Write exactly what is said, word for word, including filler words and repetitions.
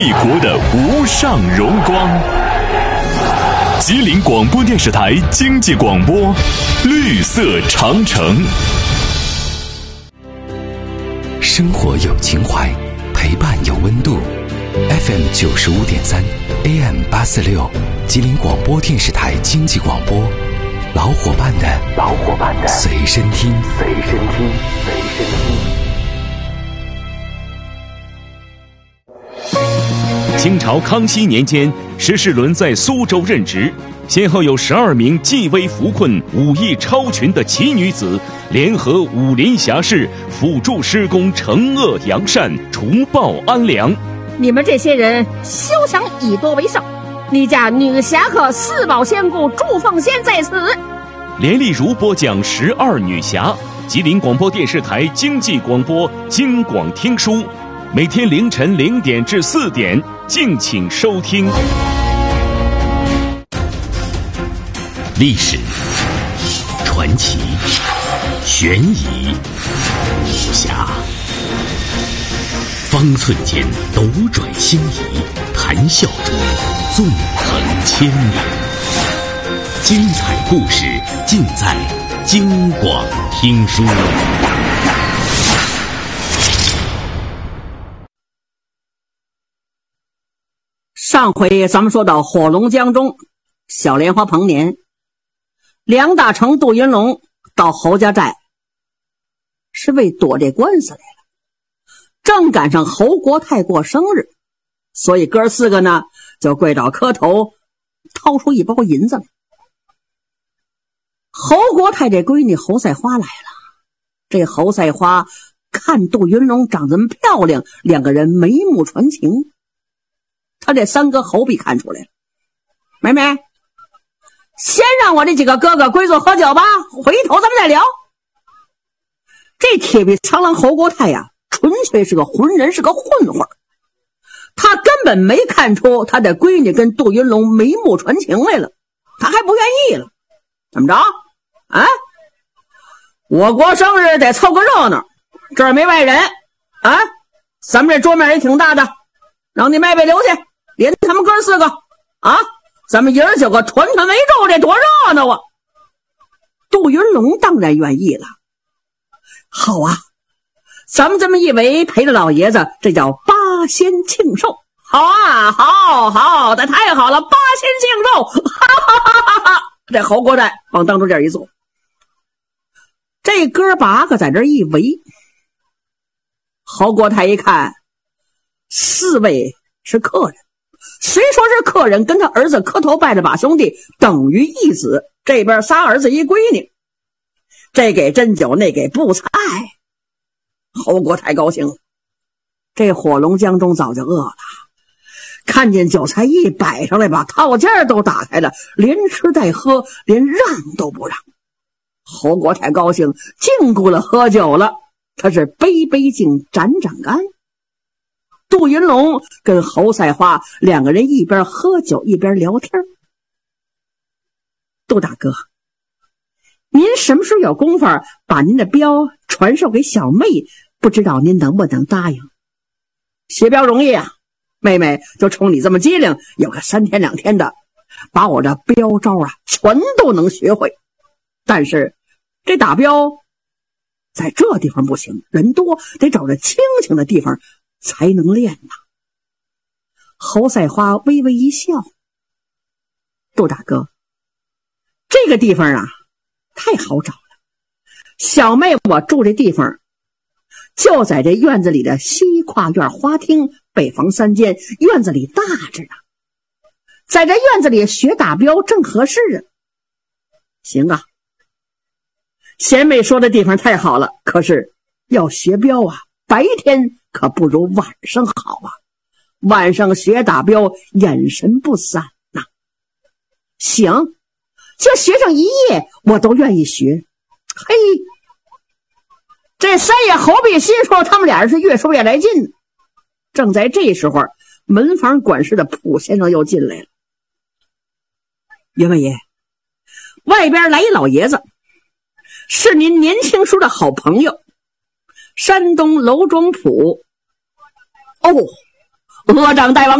帝国的无上荣光。吉林广播电视台经济广播，绿色长城。 生活有情怀，陪伴有温度。F M 九十五点三 ，A M 八四六，吉林广播电视台经济广播，老伙伴的老伙伴的随身听，随身听，随身听。 清朝康熙年间，石世伦在苏州任职，先后有十二名济危扶困、武艺超群的奇女子，联合武林侠士辅助施工，惩恶扬善，除暴安良。 你们这些人休想以多为胜！你家女侠客四宝仙姑祝凤仙在此。 连丽如播讲十二女侠，吉林广播电视台经济广播京广听书，每天凌晨零点至四点，敬请收听。 历史、传奇、悬疑、武侠，方寸间斗转星移，谈笑中纵横千年。精彩故事尽在京广听书。 上回咱们说到火龙江中，小莲花彭年，梁大成、杜云龙到侯家寨是为躲这官司来了，正赶上侯国泰过生日，所以哥四个呢就跪倒磕头，掏出一包银子来。侯国泰这闺女侯赛花来了，这侯赛花看杜云龙长这么漂亮，两个人眉目传情，他这三哥侯必看出来了。妹妹，先让我这几个哥哥归坐喝酒吧，回头咱们再聊。这铁臂苍狼侯国泰呀，纯粹是个浑人，是个混混，他根本没看出他的闺女跟杜云龙眉目传情来了，他还不愿意了。怎么着啊？我过生日得凑个热闹，这儿没外人啊，咱们这桌面也挺大的，让你妹妹留下，连他们哥四个啊，咱们爷儿九个团团围住，这多热闹啊！杜云龙当然愿意了。好啊，咱们这么一围，陪着老爷子，这叫八仙庆寿。好啊，好好的，太好了，八仙庆寿，哈哈哈哈哈！这侯国泰往当中这一坐，这哥八个在这一围，侯国泰一看，四位是客人，虽说是客人，跟他儿子磕头拜着把兄弟，等于一子。这边仨儿子一闺女，这给针酒，那给布菜。侯国泰高兴了，这火龙江中早就饿了，看见酒菜一摆上来吧，套件都打开了，连吃带喝，连让都不让。侯国泰高兴，禁锢了喝酒了，他是杯杯敬，盏盏干。杜云龙跟侯赛花两个人一边喝酒一边聊天。杜大哥，您什么时候有功夫把您的镖传授给小妹，不知道您能不能答应？学镖容易啊，妹妹就冲你这么机灵，有个三天两天的把我这镖招啊全都能学会。但是这打镖在这地方不行，人多，得找着清静的地方才能练呐。侯赛花微微一笑，杜大哥，这个地方啊太好找了，小妹我住这地方就在这院子里的西跨院花厅，北房三间，院子里大着呢，在这院子里学打镖正合适啊。行啊，贤妹说的地方太好了，可是要学镖啊，白天可不如晚上好啊，晚上学打镖眼神不散呐、啊。行，就学上一夜我都愿意学。嘿，这三爷侯必心说他们俩人是越说越来劲。正在这时候，门房管事的卜先生又进来了。员外爷，外边来一老爷子，是您年轻时的好朋友，山东娄庄甫。哦， 恶长大王